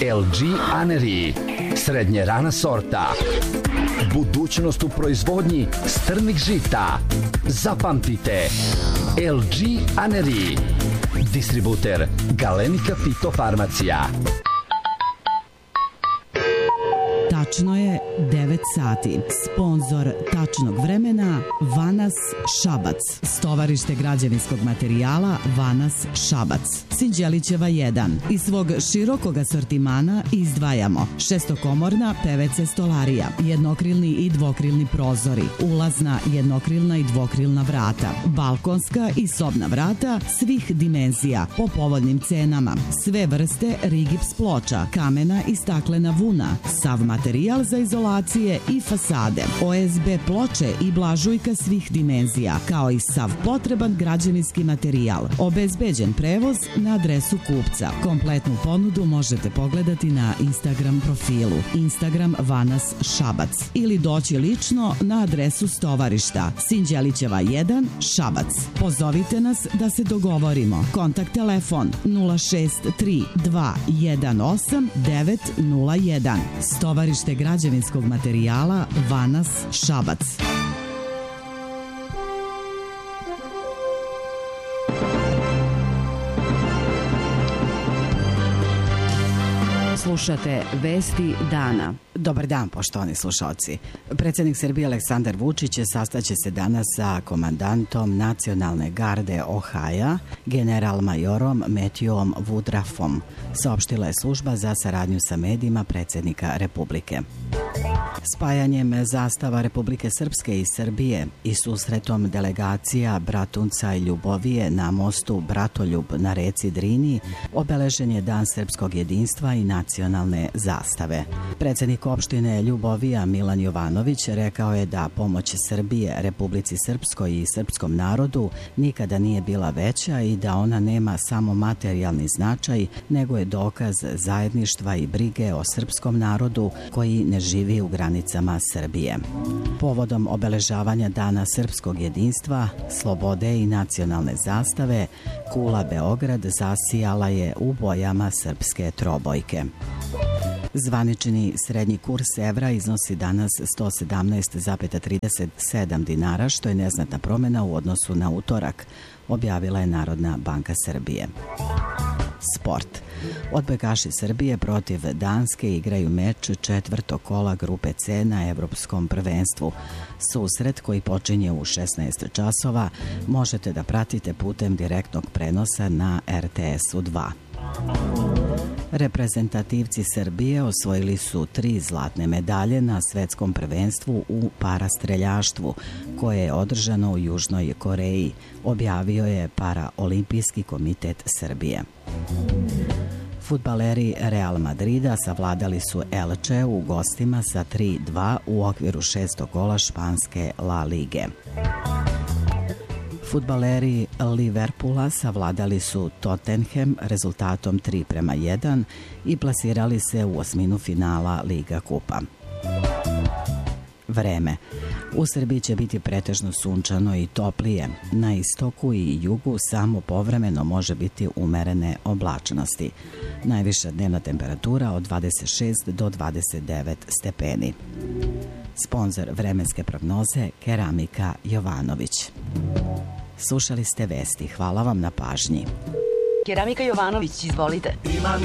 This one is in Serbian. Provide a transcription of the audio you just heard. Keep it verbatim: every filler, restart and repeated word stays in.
el đi Anery, srednje rana sorta. Budućnost u proizvodnji strnih žita. Zapamtite, el đi Anery. Distributer Galenika Fitofarmacija. Tačno je devet sati. Sponzor tačnog vremena Vanas Šabac. Stovarište građevinskog materijala Vanas Šabac. Sinđelićeva jedan. Iz svog širokog asortimana izdvajamo šestokomorna pe ve ce stolarija, jednokrilni i dvokrilni prozori, ulazna jednokrilna i dvokrilna vrata, balkonska i sobna vrata svih dimenzija po povoljnim cenama, sve vrste rigips ploča, kamena i staklena vuna, sav materijal za izolacije i fasade, o es be ploče i blažujka svih dimenzija, kao i sav potreban građevinski materijal. Obezbeđen prevoz na adresu kupca. Kompletnu ponudu možete pogledati na Instagram profilu Instagram Vanas Šabac ili doći lično na adresu stovarišta Sinđelićeva jedan Šabac. Pozovite nas da se dogovorimo. Kontakt telefon nula šest tri dva jedan osam devet nula jedan. Stovarište građevinskog materijala Vanas Šabac. Slušate Vesti dana. Dobar dan, poštovani slušalci. Predsjednik Srbije Aleksandar Vučić sastaće se danas sa komandantom Nacionalne garde Ohaja, general-majorom Metjuom Vudrafom, saopštila je služba za saradnju sa medijima predsjednika Republike. Spajanjem zastava Republike Srpske i Srbije i susretom delegacija Bratunca i Ljubovije na mostu Bratoljub na reci Drini obeležen je Dan srpskog jedinstva i nacionalne zastave. Predsjednik opštine Ljubovija Milan Jovanović rekao je da pomoć Srbije Republici Srpskoj i srpskom narodu nikada nije bila veća i da ona nema samo materijalni značaj, nego je dokaz zajedništva i brige o srpskom narodu koji ne živi u granicama Srbije. Povodom obeležavanja Dana srpskog jedinstva, slobode i nacionalne zastave, kula Beograd zasijala je u bojama srpske trobojke. Zvanični srednji kurs evra iznosi danas sto sedamnaest zarez trideset sedam dinara, što je neznatna promjena u odnosu na utorak, objavila je Narodna banka Srbije. Sport. Odbojkaši Srbije protiv Danske igraju meč četvrtog kola grupe C na Evropskom prvenstvu. Susret koji počinje u šesnaest časova možete da pratite putem direktnog prenosa na er te esu dva. Reprezentativci Srbije osvojili su tri zlatne medalje na svetskom prvenstvu u parastreljaštvu, koje je održano u Južnoj Koreji, objavio je Paraolimpijski komitet Srbije. Fudbaleri Real Madrida savladali su Elche u gostima sa tri dva u okviru šestog kola španske La Lige. Fudbaleri Liverpoola savladali su Tottenham rezultatom tri prema jedan i plasirali se u osminu finala Liga kupa. Vreme. U Srbiji će biti pretežno sunčano i toplije. Na istoku i jugu samo povremeno može biti umerene oblačnosti. Najviša dnevna temperatura od dvadeset šest do dvadeset devet stepeni. Sponzor vremenske prognoze Keramika Jovanović. Slušali ste vesti. Hvala vam na pažnji. Keramika Jovanović, izvolite.